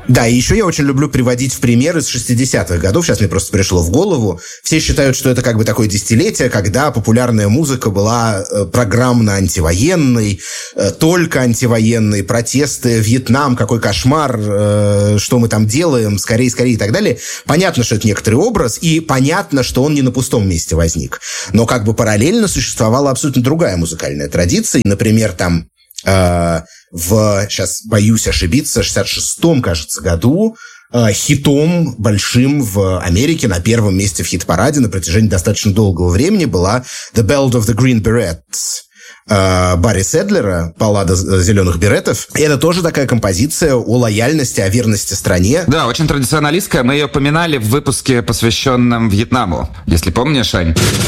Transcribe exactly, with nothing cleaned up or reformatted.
Да, и еще я очень люблю приводить в пример из шестидесятых годов, сейчас мне просто пришло в голову. Все считают, что это как бы такое десятилетие, когда популярная музыка была программно-антивоенной, только антивоенной, протесты, Вьетнам, какой кошмар, что мы там делаем, скорее, скорее и так далее. Понятно, что это некоторый образ, и понятно, что он не на пустом месте возник. Но как бы параллельно существовала абсолютно другая музыкальная традиция. Например, там э, в, сейчас боюсь ошибиться, шестьдесят шестом, кажется, году э, хитом большим в Америке на первом месте в хит-параде на протяжении достаточно долгого времени была «The Ballad of the Green Berets» Барри Седлера, баллада «Зеленых беретов». И это тоже такая композиция о лояльности, о верности стране. Да, очень традиционалистская. Мы ее упоминали в выпуске, посвященном Вьетнаму. Если помнишь, Ань?